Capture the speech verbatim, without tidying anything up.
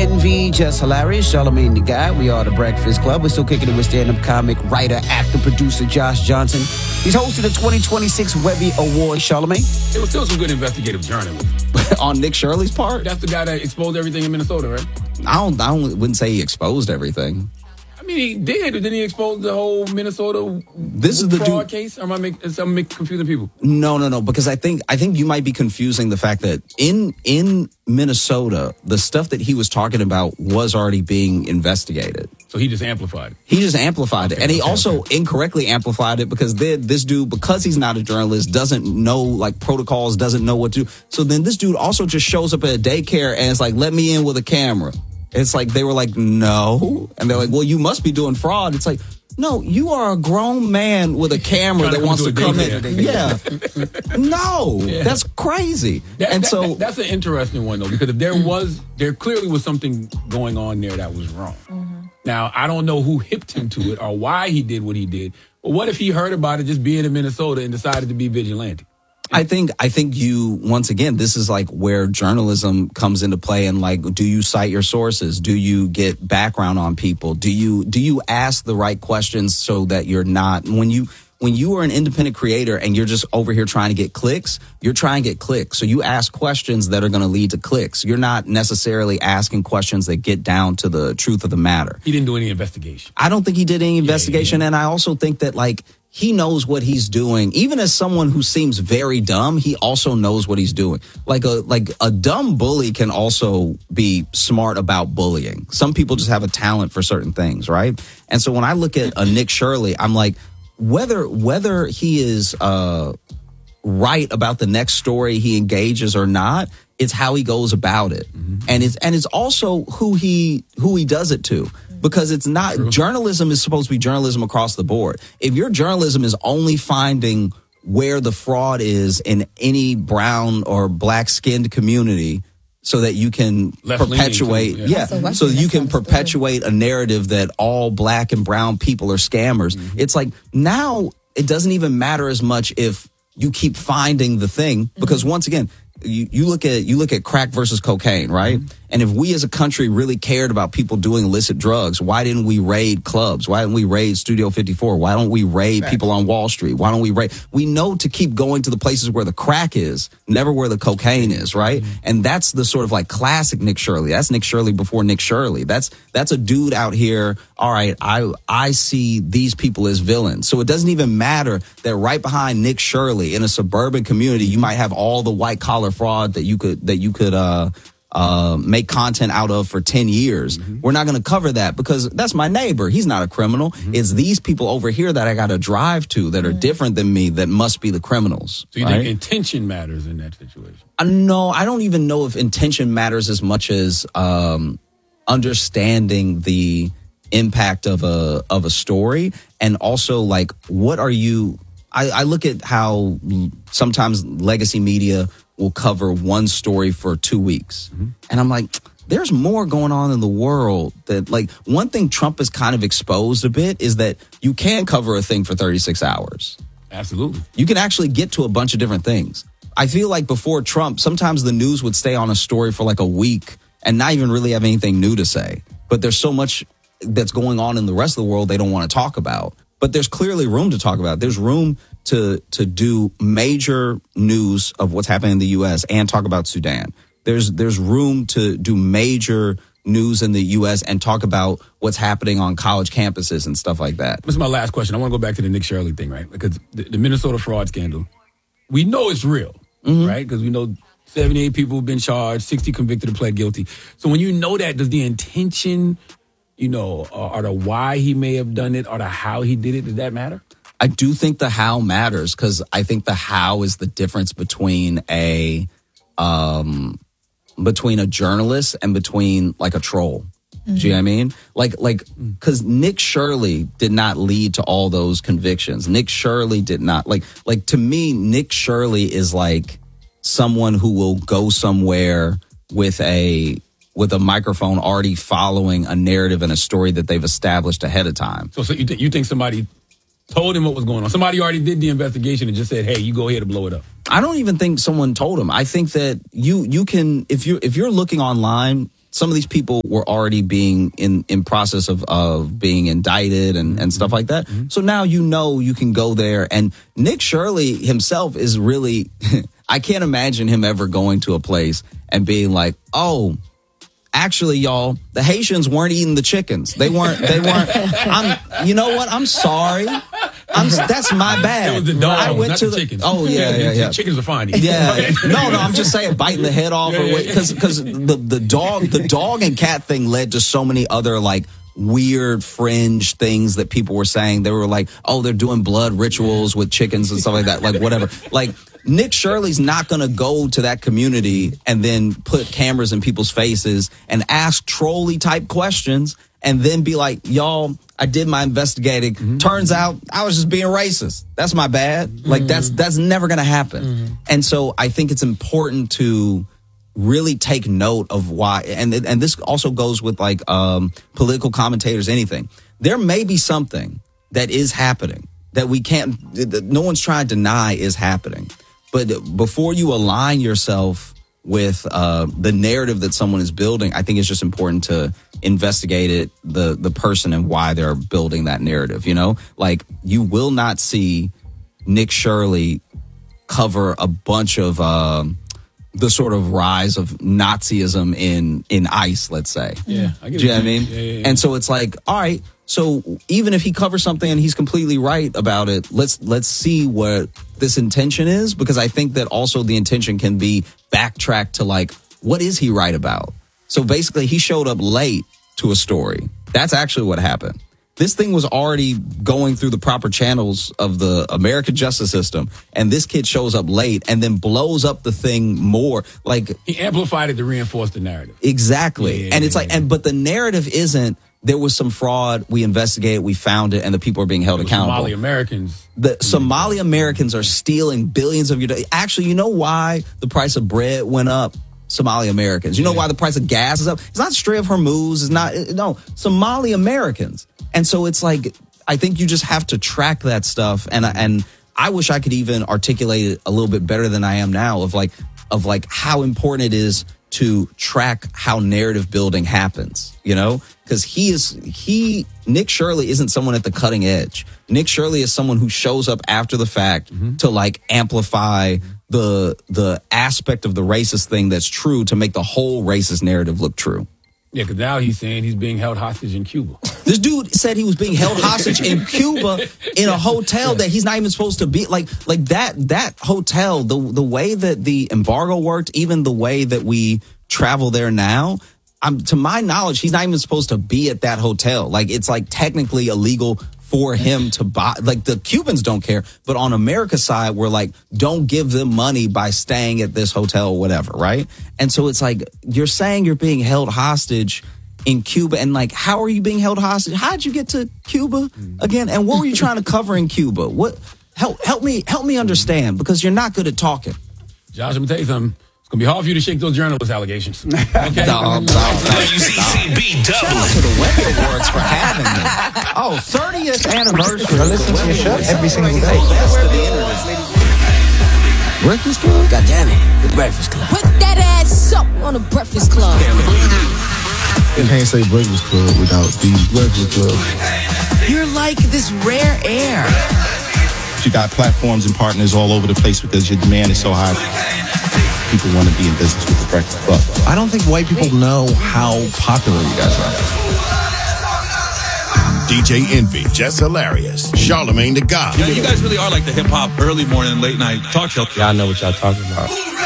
Envy, Just Hilarious, Charlamagne the Guy. We are the Breakfast Club. We're still kicking it with stand-up comic, writer, actor, producer Josh Johnson. He's hosted the twenty twenty-six Webby Award. Charlamagne? It was still some good investigative journalism. On Nick Shirley's part? That's the guy that exposed everything in Minnesota, right? I don't. I don't, wouldn't say he exposed everything. I mean, he did. Didn't he expose the whole Minnesota this is the fraud dude, case? Or am I make, am I confusing people? No, no, no. Because I think I think you might be confusing the fact that in in Minnesota, the stuff that he was talking about was already being investigated. So he just amplified it. He just amplified okay, it. And he okay, also okay. incorrectly amplified it because then this dude, because he's not a journalist, doesn't know like protocols, doesn't know what to do. So then this dude also just shows up at a daycare and it's like, let me in with a camera. It's like they were like, no. And they're like, well, you must be doing fraud. It's like, no, you are a grown man with a camera that wants to come in. Yeah. No, yeah. That's crazy. That, and that, so that, that's an interesting one, though, because if there was, there clearly was something going on there that was wrong. Mm-hmm. Now, I don't know who hipped him to it or why he did what he did. But what if he heard about it just being in Minnesota and decided to be vigilante? I think I think you, once again, this is like where journalism comes into play and like, do you cite your sources? Do you get background on people? Do you do you ask the right questions so that you're not, when you when you are an independent creator and you're just over here trying to get clicks, you're trying to get clicks. So you ask questions that are going to lead to clicks. You're not necessarily asking questions that get down to the truth of the matter. He didn't do any investigation. I don't think he did any investigation. Yeah, yeah. And I also think that like, he knows what he's doing. Even as someone who seems very dumb, he also knows what he's doing. Like a like a dumb bully can also be smart about bullying. Some people just have a talent for certain things, right? And so when I look at a Nick Shirley, I'm like, whether whether he is uh, right about the next story he engages or not, it's how he goes about it, mm-hmm. and it's and it's also who he who he does it to. Because it's not, True. Journalism is supposed to be journalism across the board. If your journalism is only finding where the fraud is in any brown or black skinned community so that you can Left perpetuate, too, yeah, yeah so you can perpetuate a narrative that all black and brown people are scammers. Mm-hmm. It's like now it doesn't even matter as much if you keep finding the thing, because mm-hmm. once again, You, you look at you look at crack versus cocaine, right? Mm-hmm. And if we as a country really cared about people doing illicit drugs, why didn't we raid clubs? Why didn't we raid Studio fifty-four? Why don't we raid Fact. people on Wall Street? Why don't we raid? We know to keep going to the places where the crack is, never where the cocaine is, right? Mm-hmm. And that's the sort of like classic Nick Shirley. That's Nick Shirley before Nick Shirley. That's that's a dude out here. All right, I I see these people as villains. So it doesn't even matter that right behind Nick Shirley in a suburban community, you might have all the white collar fraud that you could that you could uh uh make content out of for ten years. Mm-hmm. We're not going to cover that because that's my neighbor. He's not a criminal. Mm-hmm. It's these people over here that I got to drive to that are mm-hmm. different than me that must be the criminals. So you right? think intention matters in that situation? Uh, no, I don't even know if intention matters as much as um understanding the impact of a of a story, and also like what are you I, I look at how sometimes legacy media will cover one story for two weeks. Mm-hmm. And I'm like, there's more going on in the world that like one thing Trump has kind of exposed a bit is that you can cover a thing for thirty-six hours. Absolutely. You can actually get to a bunch of different things. I feel like before Trump, sometimes the news would stay on a story for like a week and not even really have anything new to say. But there's so much that's going on in the rest of the world they don't want to talk about. But there's clearly room to talk about. There's room to to do major news of what's happening in the U S and talk about Sudan. There's there's room to do major news in the U S and talk about what's happening on college campuses and stuff like that. This is my last question. I want to go back to the Nick Shirley thing, right? Because the, the Minnesota fraud scandal, we know it's real, mm-hmm. right? Because we know seventy-eight people have been charged, sixty convicted or pled guilty. So when you know that, does the intention, you know, or, or the why he may have done it or the how he did it, does that matter? I do think the how matters because I think the how is the difference between a um, between a journalist and between like a troll. Mm-hmm. Do you know what I mean? Like, like, because Nick Shirley did not lead to all those convictions. Nick Shirley did not like, like to me, Nick Shirley is like someone who will go somewhere with a with a microphone already following a narrative and a story that they've established ahead of time. So, so you, th- you think somebody told him what was going on? Somebody already did the investigation and just said, hey, you go ahead and blow it up. I don't even think someone told him. I think that you you can, if you if you're looking online some of these people were already being in, in process of, of being indicted and, and stuff like that. Mm-hmm. So now you know you can go there. And Nick Shirley himself is really, I can't imagine him ever going to a place and being like, oh, actually, y'all, the Haitians weren't eating the chickens. They weren't, they weren't, I'm, you know what? I'm sorry. I'm, that's my bad. It was the dog, I went not to the, the chickens. Oh yeah, yeah, yeah. The chickens are fine. Yeah, no, no. I'm just saying, biting the head off, or because because the the dog, the dog and cat thing led to so many other like weird fringe things that people were saying. They were like, oh, they're doing blood rituals with chickens and stuff like that. Like whatever. Like Nick Shirley's not going to go to that community and then put cameras in people's faces and ask trolley type questions and then be like, y'all, I did my investigating. Mm-hmm. Turns out I was just being racist. That's my bad. Mm-hmm. Like that's that's never going to happen. Mm-hmm. And so I think it's important to really take note of why. And and this also goes with like um, political commentators, anything. There may be something that is happening that we can't, that no one's trying to deny is happening. But before you align yourself with uh, the narrative that someone is building, I think it's just important to investigate it, the the person and why they're building that narrative. You know, like you will not see Nick Shirley cover a bunch of uh, the sort of rise of Nazism in in ICE, let's say. Yeah, I get do you know what I mean? Yeah, yeah, yeah. And so it's like, all right. So even if he covers something and he's completely right about it, let's let's see what this intention is, because I think that also the intention can be backtracked to like, what is he right about? So basically, he showed up late to a story. That's actually what happened. This thing was already going through the proper channels of the American justice system, and this kid shows up late and then blows up the thing more. Like he amplified it to reinforce the narrative. Exactly, yeah, yeah, and it's yeah, like, yeah. and but the narrative isn't. There was some fraud. We investigated. We found it, and the people are being held accountable. Somali Americans. The Somali Americans are stealing billions of your. Actually, you know why the price of bread went up? Somali Americans. You know yeah. why the price of gas is up? It's not Strait of Hormuz. It's not. No, Somali Americans. And so it's like, I think you just have to track that stuff. And and I wish I could even articulate it a little bit better than I am now. Of like of like how important it is to track how narrative building happens, you know, because he is he Nick Shirley isn't someone at the cutting edge. Nick Shirley is someone who shows up after the fact mm-hmm. to like amplify the the aspect of the racist thing that's true to make the whole racist narrative look true. Yeah, because now he's saying he's being held hostage in Cuba. This dude said he was being held hostage in Cuba in a hotel that he's not even supposed to be. Like, like that that hotel, the the way that the embargo worked, even the way that we travel there now, I'm, to my knowledge, he's not even supposed to be at that hotel. Like, it's like technically illegal for him to buy. Like, the Cubans don't care, but on America's side, we're like, don't give them money by staying at this hotel or whatever, right? And so it's like, you're saying you're being held hostage in Cuba, and like, how are you being held hostage? How'd you get to Cuba again? And what were you trying to cover in Cuba? What? Help, help me, help me understand, because you're not good at talking. Josh, I'm gonna tell you something. It's gonna be hard for you to shake those journalist allegations. Okay. Dog, dog, W C C B Shout out to the Webby Awards for having me. Oh, thirtieth anniversary. I listen to your show every single day. Breakfast Club? God damn it, the Breakfast Club. Put that ass up on the Breakfast Club. You can't say Breakfast Club without the Breakfast Club. You're like this rare air. You got platforms and partners all over the place because your demand is so high. People want to be in business with the Breakfast Club. I don't think white people know how popular you guys are. D J Envy, Jess Hilarious, Charlamagne the God. Yeah, you guys really are like the hip hop early morning, late night talk show. Y'all know what y'all talking about.